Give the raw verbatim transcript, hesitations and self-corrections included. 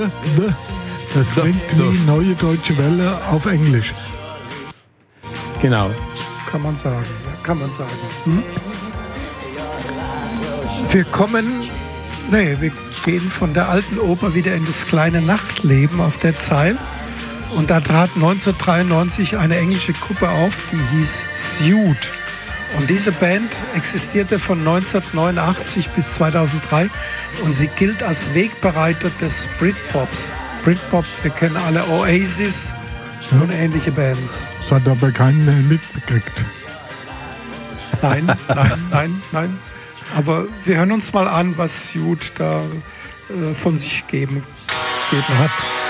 The, the. Das klingt The, the. wie Neue Deutsche Welle auf Englisch. Genau. Kann man sagen, ja, kann man sagen. Hm? Wir kommen, nee, wir gehen von der alten Oper wieder in das kleine Nachtleben auf der Zeil. Und da trat neunzehnhundertdreiundneunzig eine englische Gruppe auf, die hieß Suede. Und diese Band existierte von neunzehnhundertneunundachtzig bis zweitausenddrei und sie gilt als Wegbereiter des Britpops. Britpop, wir kennen alle Oasis und ja. ähnliche Bands. Das hat aber keinen mehr mitbekriegt. Nein, nein, nein, nein. Aber wir hören uns mal an, was Suede da äh, von sich geben, geben hat.